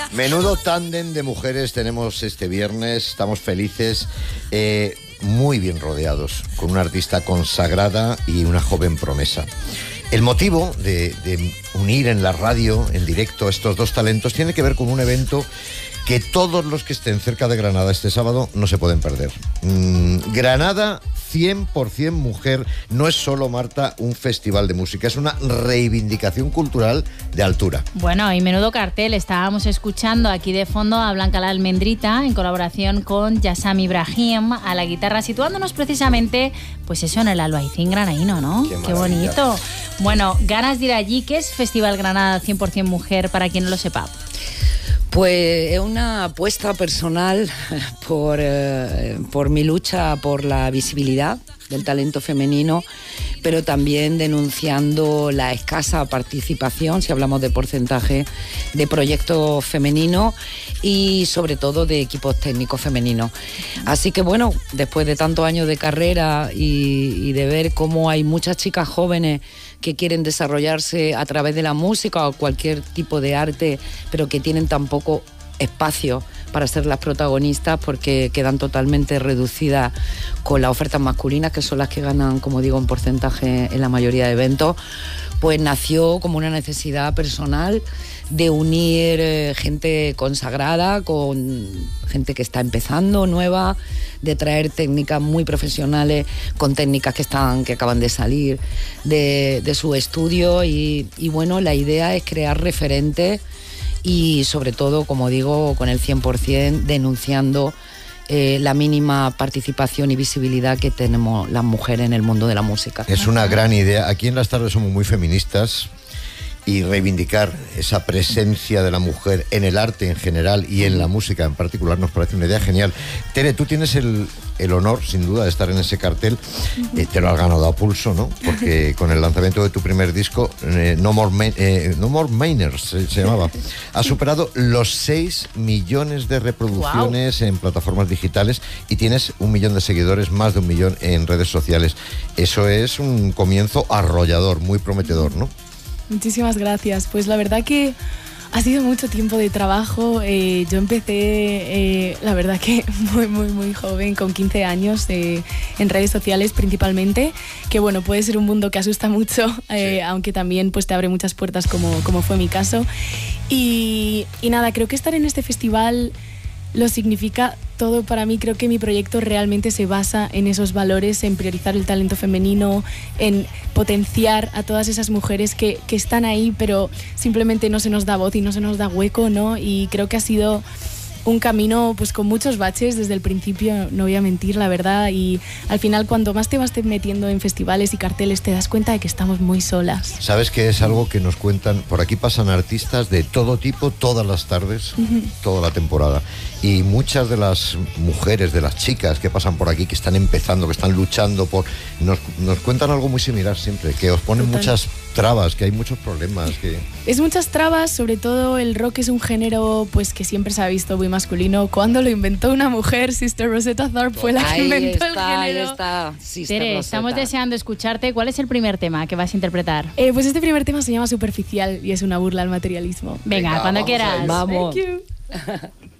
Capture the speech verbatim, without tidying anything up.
Menudo tándem de mujeres tenemos este viernes, estamos felices, eh, muy bien rodeados, con una artista consagrada y una joven promesa. El motivo de, de unir en la radio, en directo, estos dos talentos tiene que ver con un evento que todos los que estén cerca de Granada este sábado no se pueden perder. Mm, Granada cien por ciento mujer no es solo, Marta, un festival de música, es una reivindicación cultural de altura. Bueno, y menudo cartel. Estábamos escuchando aquí de fondo a Blanca la Almendrita en colaboración con Yassam Ibrahim a la guitarra, situándonos precisamente, pues eso, en el Albaicín granaíno, ¿no? Qué, Qué bonito. Bueno, ganas de ir allí. ¿Qué es Festival Granada cien por ciento mujer, para quien no lo sepa? Pues es una apuesta personal por, eh, por mi lucha por la visibilidad del talento femenino, pero también denunciando la escasa participación, si hablamos de porcentaje, de proyectos femeninos y sobre todo de equipos técnicos femeninos. Así que bueno, después de tantos años de carrera y, y de ver cómo hay muchas chicas jóvenes que quieren desarrollarse a través de la música o cualquier tipo de arte, pero que tienen tan poco espacio para ser las protagonistas porque quedan totalmente reducidas con las ofertas masculinas, que son las que ganan, como digo, un porcentaje en la mayoría de eventos, pues nació como una necesidad personal de unir eh, gente consagrada con gente que está empezando, nueva, de traer técnicas muy profesionales con técnicas que están que acaban de salir de, de su estudio y, y bueno, la idea es crear referentes y sobre todo, como digo, con el cien por ciento denunciando eh, la mínima participación y visibilidad que tenemos las mujeres en el mundo de la música. Es una gran idea. Aquí en Las Tardes somos muy feministas y reivindicar esa presencia de la mujer en el arte en general y en la música en particular nos parece una idea genial. Tere, tú tienes el, el honor, sin duda, de estar en ese cartel. Eh, te lo has ganado a pulso, ¿no? Porque con el lanzamiento de tu primer disco, eh, No More, Man, eh, No More Mainers, se, se llamaba, has superado los seis millones de reproducciones wow. en plataformas digitales y tienes un millón de seguidores, más de un millón en redes sociales. Eso es un comienzo arrollador, muy prometedor, ¿no? Muchísimas gracias. Pues la verdad que ha sido mucho tiempo de trabajo. Eh, yo empecé, eh, la verdad que muy, muy, muy joven, con quince años, eh, en redes sociales principalmente, que bueno, puede ser un mundo que asusta mucho, eh, sí. aunque también pues te abre muchas puertas como, como fue mi caso. Y, y nada, creo que estar en este festival lo significa todo para mí. Creo que mi proyecto realmente se basa en esos valores, en priorizar el talento femenino, en potenciar a todas esas mujeres que, que están ahí, pero simplemente no se nos da voz y no se nos da hueco, ¿no? Y creo que ha sido un camino pues con muchos baches desde el principio, no voy a mentir, la verdad, y al final cuando más te vas metiendo en festivales y carteles te das cuenta de que estamos muy solas. ¿Sabes que es algo que nos cuentan? Por aquí pasan artistas de todo tipo, todas las tardes, uh-huh. toda la temporada, y muchas de las mujeres, de las chicas que pasan por aquí, que están empezando, que están luchando por... Nos, nos cuentan algo muy similar siempre, que os ponen Total. muchas trabas, que hay muchos problemas. Que... Es muchas trabas, sobre todo el rock es un género pues que siempre se ha visto muy masculino. Cuando lo inventó una mujer, Sister Rosetta Tharpe fue la que ahí inventó está, el género. Ahí está, Sister Tere, Rosetta. estamos deseando escucharte. ¿Cuál es el primer tema que vas a interpretar? Eh, pues este primer tema se llama Superficial y es una burla al materialismo. Venga, Venga cuando quieras. Vamos. Thank you.